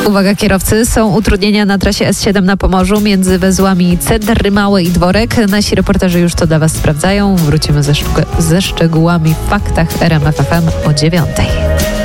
Uwaga kierowcy, są utrudnienia na trasie S7 na Pomorzu między węzłami Cedry Małe i Dworek. Nasi reporterzy już to dla Was sprawdzają. Wrócimy ze szczegółami w faktach RMF FM o 9:00.